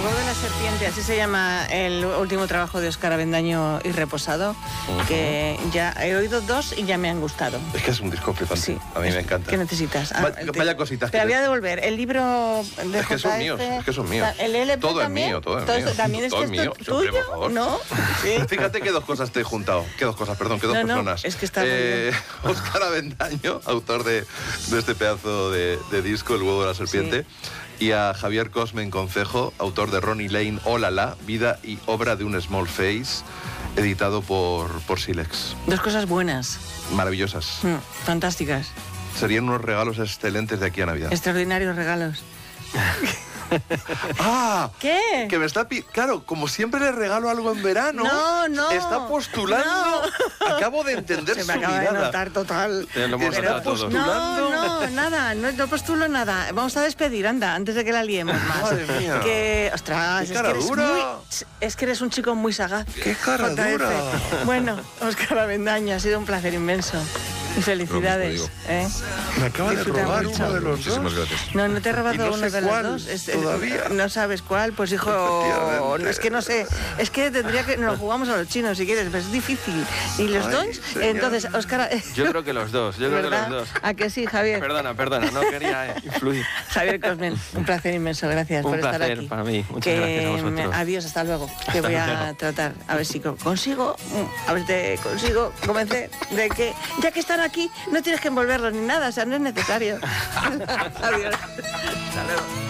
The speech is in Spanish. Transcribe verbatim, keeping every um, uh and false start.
huevo de la serpiente, así se llama el último trabajo de Óscar Avendaño y Reposado, uh-huh. que ya he oído dos y ya me han gustado. Es que es un disco flipante, sí. A mí es, me encanta. ¿Qué necesitas? Ah, vaya, te, vaya cositas. Te que voy a devolver el libro de Es que son míos, es que son míos. El L P todo también, es mío, todo es todo mío. También es todo que es mío. ¿Tuyo? Siempre, por favor. ¿No? Sí. Fíjate que dos cosas te he juntado. Que dos cosas, perdón, que dos no, personas. No, es que está eh, muy bien. Óscar Avendaño, autor de, de este pedazo de, de disco, El huevo de la serpiente. Sí. Y a Javier Cosme en Concejo, autor de Ronnie Lane, Hola la, vida y obra de un small face, editado por, por Silex. Dos cosas buenas. Maravillosas. Mm, fantásticas. Serían unos regalos excelentes de aquí a Navidad. Extraordinarios regalos. ¡Ah! ¿Qué? Que me está... Pi claro, como siempre le regalo algo en verano. No, no. Está postulando. No. Acabo de entender Se su me acaba mirada. de notar total. Te lo hemos está postulando. No, no, nada. No, no postulo nada. Vamos a despedir, anda, antes de que la liemos más. Madre mía. Que, ostras, Qué es, cara que eres dura. muy, es que eres un chico muy sagaz. ¡Qué cara J F. dura! Bueno, Óscar Avendaño, ha sido un placer inmenso. Y felicidades. ¿eh? Me acaba Disfruta de robar mucho. uno de los Muchísimas dos. gracias. No, no te he robado Y no uno sé de los cuál, dos. Es, todavía. No sabes cuál, pues hijo. No, es que no sé. Es que tendría que. Nos lo jugamos a los chinos si quieres, pero es difícil. ¿Y los Ay, dos? señor. Entonces, Óscar. Yo creo que los dos, yo creo ¿verdad? que los dos. ¿A que sí, Javier? Perdona, perdona, no quería influir. Javier Cosmen, un placer inmenso, gracias Un por estar placer aquí. para mí, muchas que gracias a vosotros. Me, adiós, hasta luego. Que voy a tratar, a ver si consigo, a ver si te consigo convencer de que, ya que están aquí, no tienes que envolverlos ni nada, o sea, no es necesario. Adiós. Hasta luego.